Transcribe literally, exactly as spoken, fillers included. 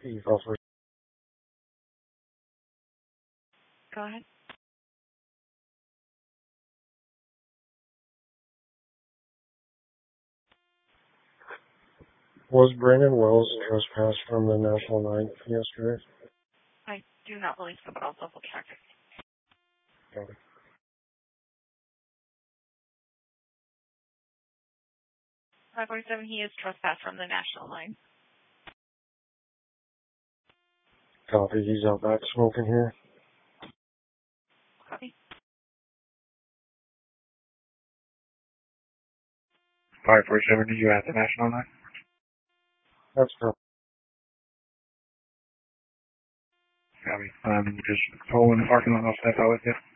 Eagle for Go ahead. Was Brandon Wells trespassed from the National Nine yesterday? I do not believe so, but I'll double check. Okay. five forty-seven, he is trespassed from the National Line. Copy. He's out back smoking here. Copy. five forty-seven, are you at the National Line? That's correct. Copy. Um, just pull in the parking lot, I'll step out with you.